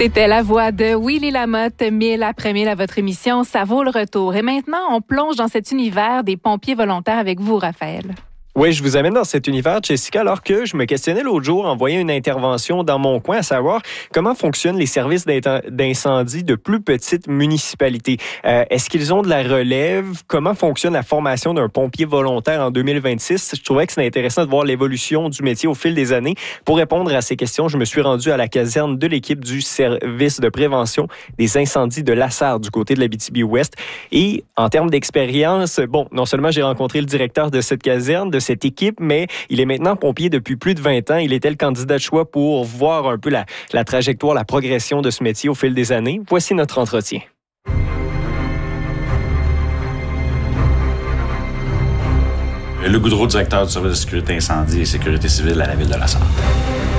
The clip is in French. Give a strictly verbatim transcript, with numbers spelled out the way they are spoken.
C'était la voix de Willy Lamotte, mille après mille à votre émission. Ça vaut le retour. Et maintenant, on plonge dans cet univers des pompiers volontaires avec vous, Raphaël. Oui, je vous amène dans cet univers, Jessica, alors que je me questionnais l'autre jour en voyant une intervention dans mon coin, à savoir comment fonctionnent les services d'incendie de plus petites municipalités. Euh, est-ce qu'ils ont de la relève? Comment fonctionne la formation d'un pompier volontaire en deux mille vingt-six? Je trouvais que c'était intéressant de voir l'évolution du métier au fil des années. Pour répondre à ces questions, je me suis rendu à la caserne de l'équipe du service de prévention des incendies de Lassar du côté de l'Abitibi-Ouest. Et en termes d'expérience, bon, non seulement j'ai rencontré le directeur de cette caserne, de cette équipe, mais il est maintenant pompier depuis plus de vingt ans. Il était le candidat de choix pour voir un peu la, la trajectoire, la progression de ce métier au fil des années. Voici notre entretien. Luc Goudreau, directeur du service de sécurité incendie et sécurité civile à la ville de Lassar.